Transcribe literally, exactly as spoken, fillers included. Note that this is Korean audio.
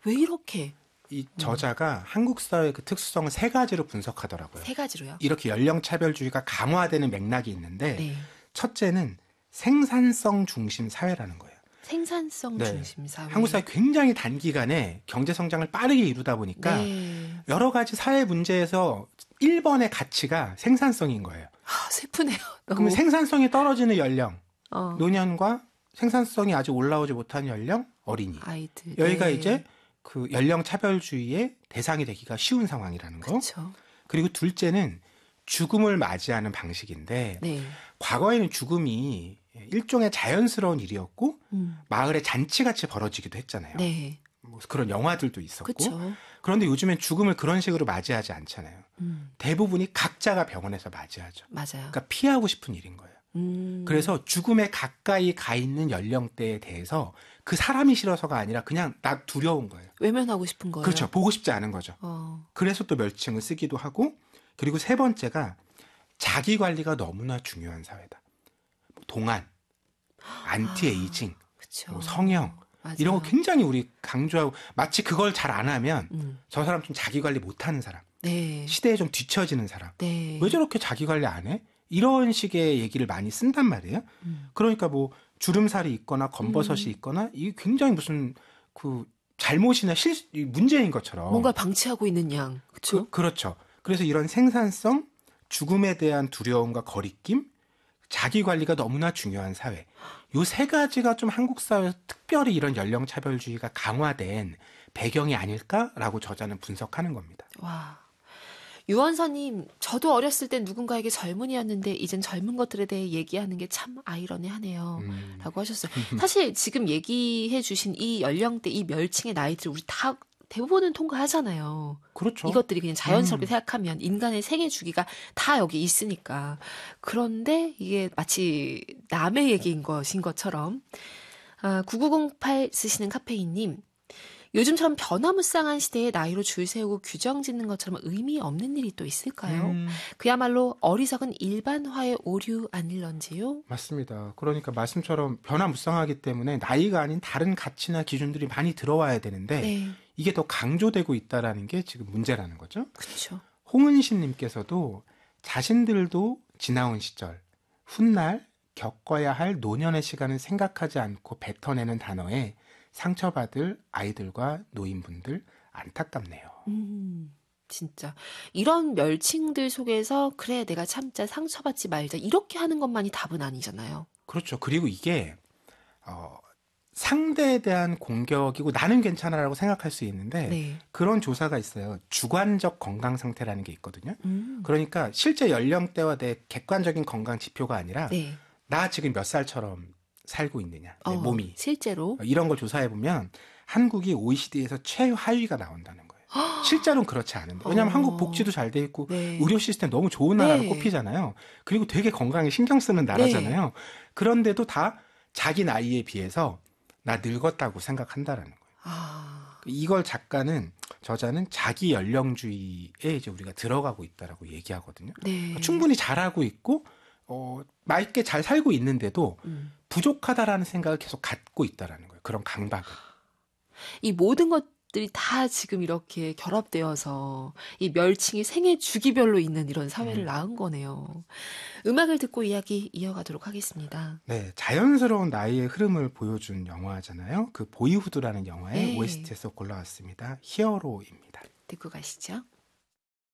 왜 이렇게? 이 저자가 음. 한국 사회의 그 특수성을 세 가지로 분석하더라고요. 세 가지로요? 이렇게 연령차별주의가 강화되는 맥락이 있는데 네. 첫째는 생산성 중심 사회라는 거예요. 생산성 네. 중심 사회. 한국 사회 굉장히 단기간에 경제 성장을 빠르게 이루다 보니까 네. 여러 가지 사회 문제에서 일 번의 가치가 생산성인 거예요. 아, 슬프네요. 너무. 그러면 생산성이 떨어지는 연령, 어. 노년과 생산성이 아직 올라오지 못한 연령, 어린이. 아이들. 여기가 네. 이제 그 연령 차별주의의 대상이 되기가 쉬운 상황이라는 거. 그쵸. 그리고 둘째는 죽음을 맞이하는 방식인데 네. 과거에는 죽음이 일종의 자연스러운 일이었고 음. 마을에 잔치같이 벌어지기도 했잖아요. 네. 뭐 그런 영화들도 있었고. 그쵸. 그런데 요즘엔 죽음을 그런 식으로 맞이하지 않잖아요. 음. 대부분이 각자가 병원에서 맞이하죠. 맞아요. 그러니까 피하고 싶은 일인 거예요. 음. 그래서 죽음에 가까이 가 있는 연령대에 대해서 그 사람이 싫어서가 아니라 그냥 나 두려운 거예요. 외면하고 싶은 거예요. 그렇죠. 보고 싶지 않은 거죠. 어. 그래서 또 멸칭을 쓰기도 하고 그리고 세 번째가 자기관리가 너무나 중요한 사회다. 동안, 안티에이징, 아, 뭐 성형 맞아요. 이런 거 굉장히 우리 강조하고 마치 그걸 잘 안 하면 음. 저 사람 좀 자기관리 못하는 사람. 네. 시대에 좀 뒤처지는 사람. 네. 왜 저렇게 자기관리 안 해? 이런 식의 얘기를 많이 쓴단 말이에요. 음. 그러니까 뭐 주름살이 있거나 검버섯이 음. 있거나 이게 굉장히 무슨 그 잘못이나 실 문제인 것처럼 뭔가 방치하고 있는 양. 그렇죠? 그, 그렇죠. 그래서 이런 생산성, 죽음에 대한 두려움과 거리낌, 자기관리가 너무나 중요한 사회. 요 세 가지가 좀 한국 사회에서 특별히 이런 연령차별주의가 강화된 배경이 아닐까라고 저자는 분석하는 겁니다. 와. 유원서님, 저도 어렸을 땐 누군가에게 젊은이였는데 이젠 젊은 것들에 대해 얘기하는 게 참 아이러니하네요. 음. 라고 하셨어요. 사실 지금 얘기해 주신 이 연령대, 이 멸칭의 나이들을 우리 다 대부분은 통과하잖아요. 그렇죠. 이것들이 그냥 자연스럽게 음. 생각하면 인간의 생애 주기가 다 여기 있으니까. 그런데 이게 마치 남의 얘기인 것인 것처럼. 아, 구구공팔 쓰시는 카페인님. 요즘처럼 변화무쌍한 시대에 나이로 줄 세우고 규정 짓는 것처럼 의미 없는 일이 또 있을까요? 음. 그야말로 어리석은 일반화의 오류 아닐런지요? 맞습니다. 그러니까 말씀처럼 변화무쌍하기 때문에 나이가 아닌 다른 가치나 기준들이 많이 들어와야 되는데 네. 이게 더 강조되고 있다라는 게 지금 문제라는 거죠. 그렇죠. 홍은신님께서도 자신들도 지나온 시절, 훗날 겪어야 할 노년의 시간을 생각하지 않고 뱉어내는 단어에 상처받을 아이들과 노인분들 안타깝네요. 음, 진짜 이런 멸칭들 속에서 그래 내가 참자 상처받지 말자 이렇게 하는 것만이 답은 아니잖아요. 그렇죠. 그리고 이게 어, 상대에 대한 공격이고 나는 괜찮아라고 생각할 수 있는데 네. 그런 조사가 있어요. 주관적 건강 상태라는 게 있거든요. 음. 그러니까 실제 연령대와 내 객관적인 건강 지표가 아니라 네. 나 지금 몇 살처럼 살고 있느냐, 내 어, 몸이. 실제로 이런 걸 조사해보면 한국이 오이시디에서 최하위가 나온다는 거예요. 실제로는 그렇지 않은데. 왜냐하면 어. 한국 복지도 잘 돼 있고 네. 의료 시스템 너무 좋은 나라로 네. 꼽히잖아요. 그리고 되게 건강에 신경 쓰는 나라잖아요. 네. 그런데도 다 자기 나이에 비해서 나 늙었다고 생각한다라는 거예요. 아. 이걸 작가는 저자는 자기 연령주의에 이제 우리가 들어가고 있다라고 얘기하거든요. 네. 그러니까 충분히 잘하고 있고 어, 맑게 잘 살고 있는데도 음. 부족하다라는 생각을 계속 갖고 있다라는 거예요. 그런 강박을. 이 모든 것들이 다 지금 이렇게 결합되어서 이 멸칭이 생애 주기별로 있는 이런 사회를 음. 낳은 거네요. 음악을 듣고 이야기 이어가도록 하겠습니다. 네, 자연스러운 나이의 흐름을 보여준 영화잖아요. 그 보이후드라는 영화의 네. 오에스티에서 골라왔습니다. 히어로입니다. 듣고 가시죠.